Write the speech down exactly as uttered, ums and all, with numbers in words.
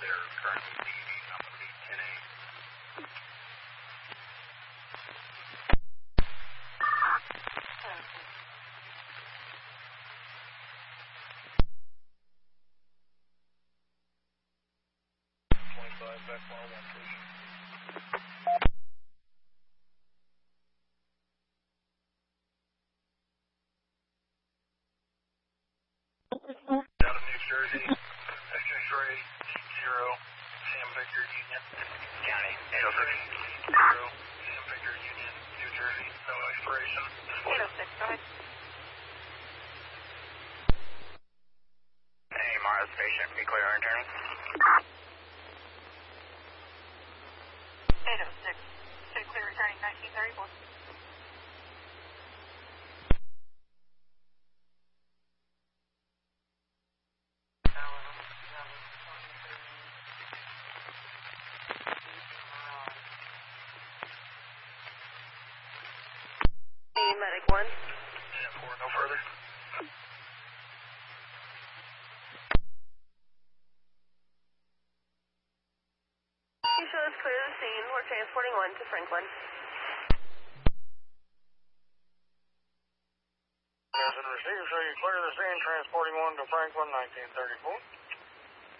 They're currently leaving on the ten A. twenty-five, back one oh one, please. Out of New Jersey, X-ray zero, Sam Victor Union, County, eight oh six, zero, Sam Victor Union, New Jersey, no expiration. eight oh six, go ahead. Hey, Mars Station, be clear on turn. eight oh six, stay clear returning nineteen thirty-four. Medic one. ten four, no further. You show us clear the scene. We're transporting one to Franklin. As in receive, show you clear the scene, transporting one to Franklin, nineteen thirty-four.